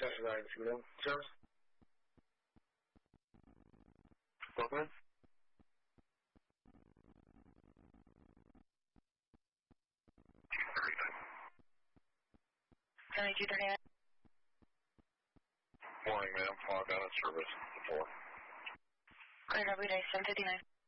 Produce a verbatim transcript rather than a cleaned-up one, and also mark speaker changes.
Speaker 1: nine zero zero. Brooklyn?
Speaker 2: seventy-two thirty-nine.
Speaker 3: Morning, ma'am. Fog out of service. four.
Speaker 2: Clear W Day seven fifty-nine.